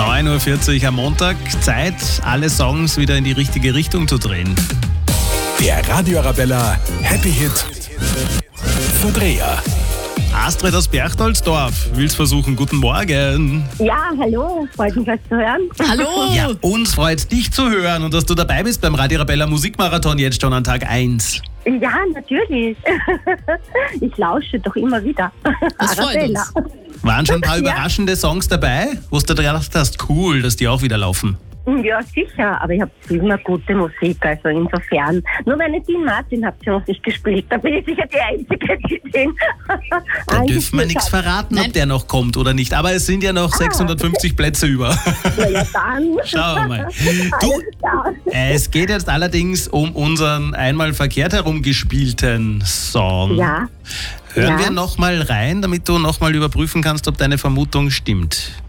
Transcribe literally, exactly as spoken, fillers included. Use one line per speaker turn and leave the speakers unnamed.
neun Uhr vierzig am Montag. Zeit, alle Songs wieder in die richtige Richtung zu drehen.
Der Radio Arabella Happy Hit Verdreher.
Astrid aus Berchtoldsdorf will's versuchen. Guten Morgen.
Ja, hallo, freut mich, euch zu hören.
Hallo!
Ja, uns freut dich zu hören und dass du dabei bist beim Radio Arabella Musikmarathon jetzt schon an Tag eins.
Ja, natürlich. Ich lausche doch immer wieder.
Das freut uns.
Waren schon ein paar
Ja.
überraschende Songs dabei, wo du gedacht hast, cool, dass die auch wieder laufen?
Ja, sicher, aber ich habe immer gute Musik, also insofern. Nur meine Dean Martin habt ihr noch nicht gespielt, da bin ich sicher die Einzige, die den
Da dürfen wir nichts verraten, ob
Nein.
der noch kommt oder nicht. Aber es sind ja noch sechshundertfünfzig Plätze über.
Na ja, dann.
Schauen wir mal. Du,
Alles klar.
es geht jetzt allerdings um unseren einmal verkehrt herumgespielten Song.
Ja.
Hören
Ja.
wir nochmal rein, damit du nochmal überprüfen kannst, ob deine Vermutung stimmt.